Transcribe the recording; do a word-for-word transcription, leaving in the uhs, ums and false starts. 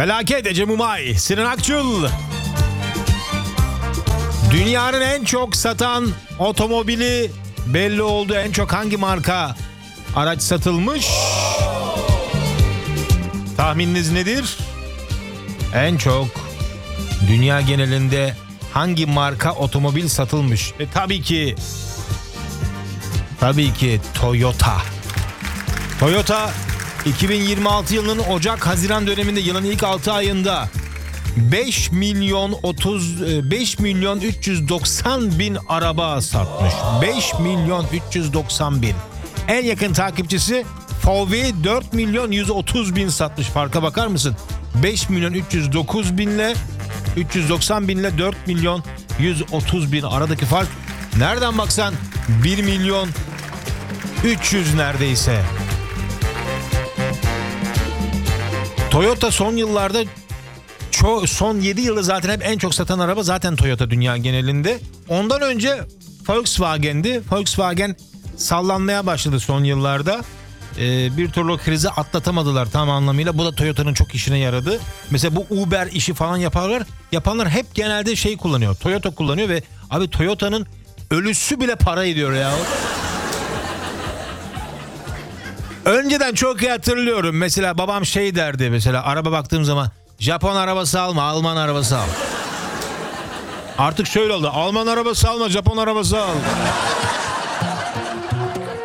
Felaket Ece Mumay, Sinan Akçıl. Dünyanın en çok satan otomobili belli oldu. En çok hangi marka araç satılmış? Tahmininiz nedir? En çok dünya genelinde hangi marka otomobil satılmış? E tabii ki tabii ki Toyota. Toyota iki bin yirmi altı yılının Ocak-Haziran döneminde yılın ilk altı ayında beş milyon otuz beş milyon üç yüz doksan bin araba satmış. beş milyon üç yüz doksan bin. En yakın takipçisi F V dört milyon yüz otuz bin satmış. Farka bakar mısın? beş milyon üç yüz dokuz binle üç yüz doksan binle dört milyon yüz otuz bin aradaki fark nereden baksan bir milyon üç yüz neredeyse. Toyota son yıllarda ço- son yedi yılda zaten hep en çok satan araba zaten Toyota dünya genelinde. Ondan önce Volkswagen'di. Volkswagen sallanmaya başladı son yıllarda. Ee, bir türlü o krizi atlatamadılar tam anlamıyla. Bu da Toyota'nın çok işine yaradı. Mesela bu Uber işi falan yaparlar. Yapanlar hep genelde şey kullanıyor. Toyota kullanıyor ve abi Toyota'nın ölüsü bile para ediyor ya. Önceden çok iyi hatırlıyorum. Mesela babam şey derdi, mesela araba baktığım zaman Japon arabası alma, Alman arabası al. Artık şöyle oldu. Alman arabası alma, Japon arabası al.